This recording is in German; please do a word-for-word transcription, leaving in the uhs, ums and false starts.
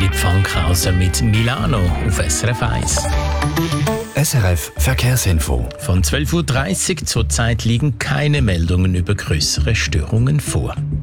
Philipp Fankhauser mit Milano auf S R F eins. S R F Verkehrsinfo. Von zwölf Uhr dreißig zurzeit liegen keine Meldungen über größere Störungen vor.